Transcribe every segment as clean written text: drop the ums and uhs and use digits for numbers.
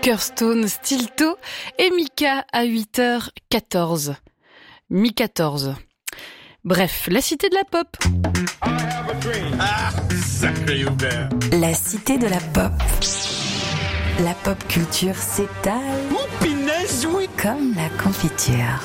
Kirstone, Stilto et Mika à 8h14. Mi-14. Bref, la cité de la pop. Ah, sacré Hubert. La cité de la pop. La pop culture s'étale. Oh, pinaise, oui. Comme la confiture.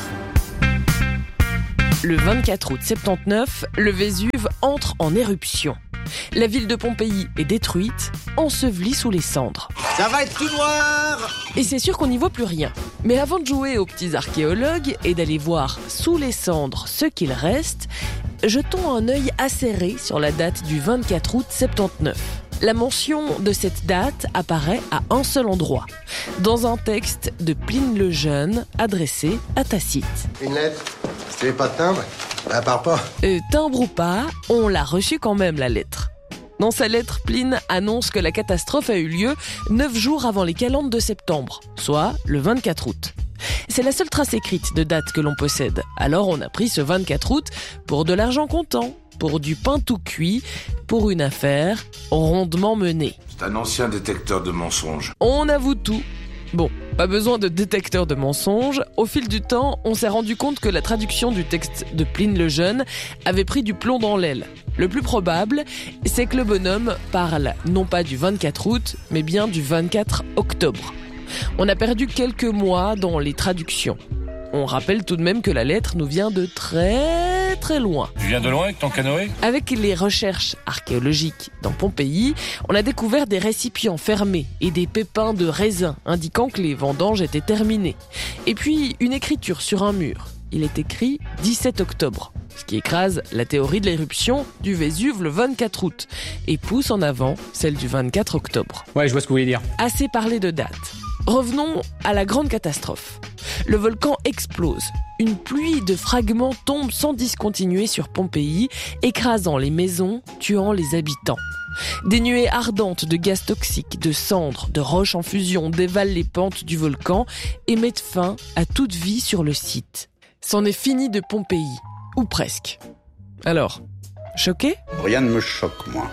Le 24 août 79, le Vésuve entre en éruption. La ville de Pompéi est détruite, ensevelie sous les cendres. Ça va être tout noir. Et c'est sûr qu'on n'y voit plus rien. Mais avant de jouer aux petits archéologues et d'aller voir sous les cendres ce qu'il reste, jetons un œil acéré sur la date du 24 août 79. La mention de cette date apparaît à un seul endroit, dans un texte de Pline le Jeune adressé à Tacite. Une lettre, si tu n'avais pas de timbre, elle part pas. Timbre ou pas, on l'a reçue quand même, la lettre. Dans sa lettre, Pline annonce que la catastrophe a eu lieu 9 jours avant les calendes de septembre, soit le 24 août. C'est la seule trace écrite de date que l'on possède. Alors on a pris ce 24 août pour de l'argent comptant, pour du pain tout cuit, pour une affaire rondement menée. C'est un ancien détecteur de mensonges. On avoue tout. Bon, pas besoin de détecteur de mensonges. Au fil du temps, on s'est rendu compte que la traduction du texte de Pline le Jeune avait pris du plomb dans l'aile. Le plus probable, c'est que le bonhomme parle non pas du 24 août, mais bien du 24 octobre. On a perdu quelques mois dans les traductions. On rappelle tout de même que la lettre nous vient de très très loin. Tu viens de loin avec ton canoë ? Avec les recherches archéologiques dans Pompéi, on a découvert des récipients fermés et des pépins de raisin indiquant que les vendanges étaient terminées. Et puis une écriture sur un mur. Il est écrit 17 octobre, ce qui écrase la théorie de l'éruption du Vésuve le 24 août et pousse en avant celle du 24 octobre. Ouais, je vois ce que vous voulez dire. Assez parlé de date. Revenons à la grande catastrophe. Le volcan explose. Une pluie de fragments tombe sans discontinuer sur Pompéi, écrasant les maisons, tuant les habitants. Des nuées ardentes de gaz toxiques, de cendres, de roches en fusion dévalent les pentes du volcan et mettent fin à toute vie sur le site. C'en est fini de Pompéi, ou presque. Alors, choqué ? Rien ne me choque, moi.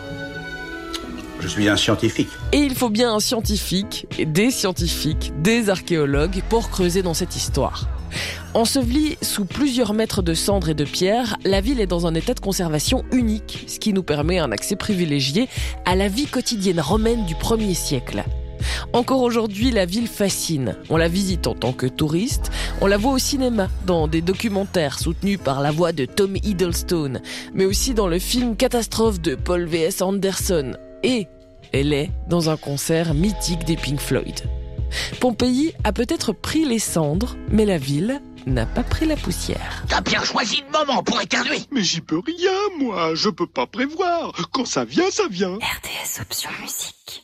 Je suis un scientifique. Et il faut bien un scientifique, des archéologues pour creuser dans cette histoire. Ensevelie sous plusieurs mètres de cendres et de pierres, la ville est dans un état de conservation unique, ce qui nous permet un accès privilégié à la vie quotidienne romaine du 1er siècle. Encore aujourd'hui, la ville fascine. On la visite en tant que touriste, on la voit au cinéma, dans des documentaires soutenus par la voix de Tom Hiddleston, mais aussi dans le film Catastrophe de Paul V.S. Anderson. Et elle est dans un concert mythique des Pink Floyd. Pompéi a peut-être pris les cendres, mais la ville n'a pas pris la poussière. T'as bien choisi le moment pour éternuer. Mais j'y peux rien, moi. Je peux pas prévoir. Quand ça vient, ça vient. RDS Option Musique.